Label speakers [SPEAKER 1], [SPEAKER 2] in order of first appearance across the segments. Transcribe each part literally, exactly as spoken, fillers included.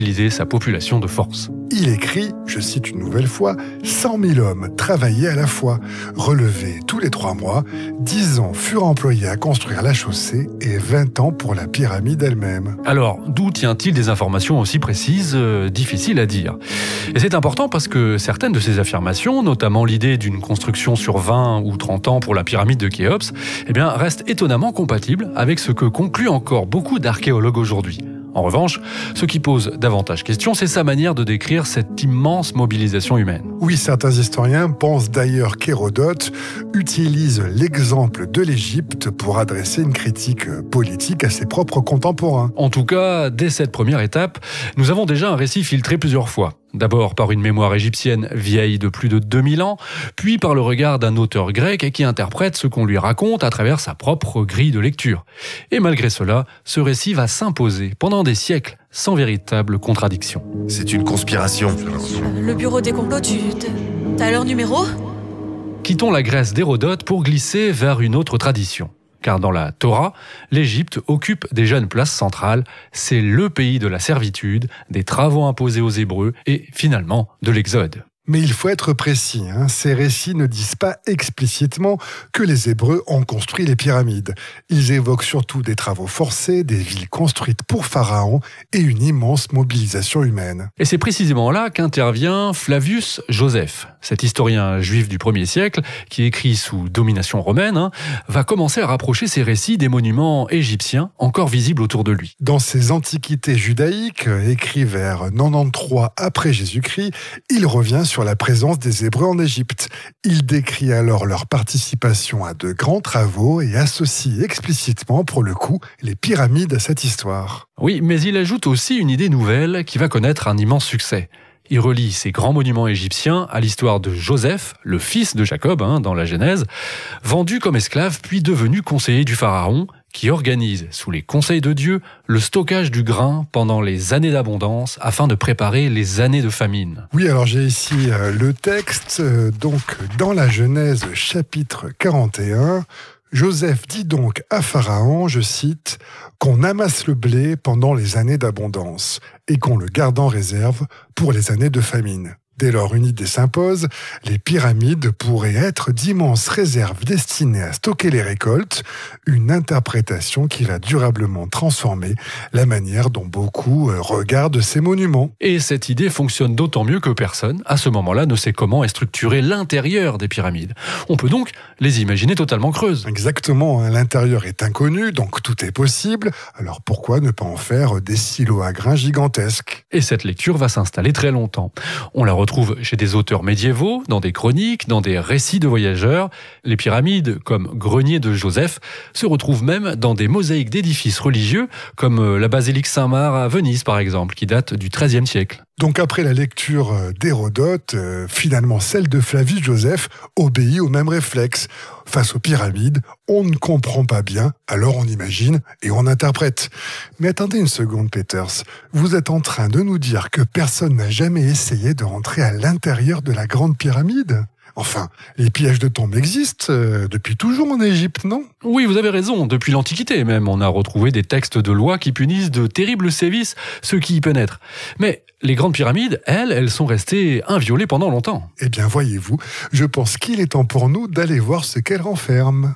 [SPEAKER 1] mobiliser sa population de force.
[SPEAKER 2] Il écrit, je cite une nouvelle fois, cent mille hommes travaillaient à la fois, relevés tous les trois mois, dix ans furent employés à construire la chaussée et vingt ans pour la pyramide elle-même.
[SPEAKER 1] Alors, d'où tient-il des informations aussi précises, euh, difficiles à dire? Et c'est important parce que certaines de ces affirmations, notamment l'idée d'une construction sur vingt ou trente ans pour la pyramide de Khéops, eh bien, restent étonnamment compatibles avec ce que concluent encore beaucoup d'archéologues aujourd'hui. En revanche, ce qui pose davantage question, c'est sa manière de décrire cette immense mobilisation humaine.
[SPEAKER 2] Oui, certains historiens pensent d'ailleurs qu'Hérodote utilise l'exemple de l'Égypte pour adresser une critique politique à ses propres contemporains.
[SPEAKER 1] En tout cas, dès cette première étape, nous avons déjà un récit filtré plusieurs fois. D'abord par une mémoire égyptienne vieille de plus de deux mille ans, puis par le regard d'un auteur grec qui interprète ce qu'on lui raconte à travers sa propre grille de lecture. Et malgré cela, ce récit va s'imposer pendant des siècles, sans véritable contradiction.
[SPEAKER 3] C'est une conspiration.
[SPEAKER 4] Euh, le bureau des complots, tu... t'as leur numéro ?
[SPEAKER 1] Quittons la Grèce d'Hérodote pour glisser vers une autre tradition. Car dans la Torah, l'Égypte occupe déjà une place centrale. C'est le pays de la servitude, des travaux imposés aux Hébreux et finalement de l'Exode.
[SPEAKER 2] Mais il faut être précis, hein. Ces récits ne disent pas explicitement que les Hébreux ont construit les pyramides. Ils évoquent surtout des travaux forcés, des villes construites pour Pharaon et une immense mobilisation humaine.
[SPEAKER 1] Et c'est précisément là qu'intervient Flavius Josèphe. Cet historien juif du premier siècle, qui écrit sous domination romaine, hein, va commencer à rapprocher ses récits des monuments égyptiens encore visibles autour de lui.
[SPEAKER 2] Dans ses Antiquités judaïques, écrits vers quatre-vingt-treize après Jésus-Christ, il revient sur la présence des Hébreux en Égypte. Il décrit alors leur participation à de grands travaux et associe explicitement, pour le coup, les pyramides à cette histoire.
[SPEAKER 1] Oui, mais il ajoute aussi une idée nouvelle qui va connaître un immense succès. Il relie ces grands monuments égyptiens à l'histoire de Joseph, le fils de Jacob, hein, dans la Genèse, vendu comme esclave puis devenu conseiller du pharaon, qui organise, sous les conseils de Dieu, le stockage du grain pendant les années d'abondance afin de préparer les années de famine.
[SPEAKER 2] Oui, alors j'ai ici euh, le texte. Euh, donc, dans la Genèse, chapitre quarante et un, Joseph dit donc à Pharaon, je cite, « qu'on amasse le blé pendant les années d'abondance et qu'on le garde en réserve pour les années de famine. » Dès lors, une idée s'impose, les pyramides pourraient être d'immenses réserves destinées à stocker les récoltes, une interprétation qui va durablement transformer la manière dont beaucoup regardent ces monuments.
[SPEAKER 1] Et cette idée fonctionne d'autant mieux que personne, à ce moment-là, ne sait comment est structuré l'intérieur des pyramides. On peut donc les imaginer totalement creuses.
[SPEAKER 2] Exactement, hein, l'intérieur est inconnu, donc tout est possible, alors pourquoi ne pas en faire des silos à grains gigantesques ?
[SPEAKER 1] Et cette lecture va s'installer très longtemps. On la retrouve chez des auteurs médiévaux, dans des chroniques, dans des récits de voyageurs. Les pyramides, comme grenier de Joseph, se retrouvent même dans des mosaïques d'édifices religieux, comme la basilique Saint-Marc à Venise, par exemple, qui date du treizième siècle.
[SPEAKER 2] Donc après la lecture d'Hérodote, euh, finalement celle de Flavius Josèphe obéit au même réflexe. Face aux pyramides, on ne comprend pas bien, alors on imagine et on interprète. Mais attendez une seconde, Peters. Vous êtes en train de nous dire que personne n'a jamais essayé de rentrer à l'intérieur de la grande pyramide ? Enfin, les pièges de tombes existent euh, depuis toujours en Égypte, non ?
[SPEAKER 1] Oui, vous avez raison. Depuis l'Antiquité même, on a retrouvé des textes de loi qui punissent de terribles sévices ceux qui y pénètrent. Mais les grandes pyramides, elles, elles sont restées inviolées pendant longtemps.
[SPEAKER 2] Eh bien, voyez-vous, je pense qu'il est temps pour nous d'aller voir ce qu'elles renferment.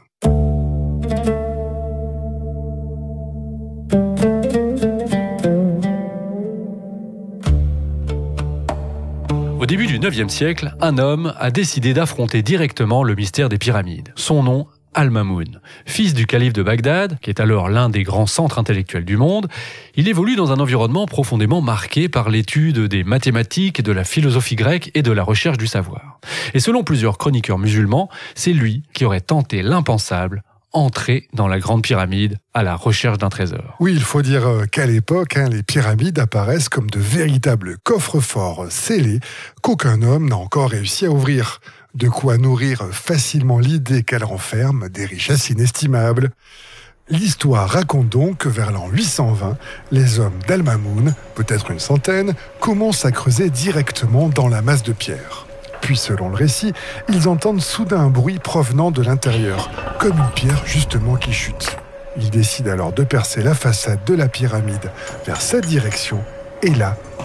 [SPEAKER 1] Au début du neuvième siècle, un homme a décidé d'affronter directement le mystère des pyramides. Son nom, Al-Mamoun. Fils du calife de Bagdad, qui est alors l'un des grands centres intellectuels du monde, il évolue dans un environnement profondément marqué par l'étude des mathématiques, de la philosophie grecque et de la recherche du savoir. Et selon plusieurs chroniqueurs musulmans, c'est lui qui aurait tenté l'impensable, entrer dans la grande pyramide à la recherche d'un trésor.
[SPEAKER 2] Oui, il faut dire qu'à l'époque, hein, les pyramides apparaissent comme de véritables coffres-forts scellés qu'aucun homme n'a encore réussi à ouvrir. De quoi nourrir facilement l'idée qu'elles renferment des richesses inestimables. L'histoire raconte donc que vers l'an huit cent vingt, les hommes d'Al-Mamoun, peut-être une centaine, commencent à creuser directement dans la masse de pierre. Puis, selon le récit, ils entendent soudain un bruit provenant de l'intérieur, comme une pierre justement qui chute. Ils décident alors de percer la façade de la pyramide vers cette direction est là.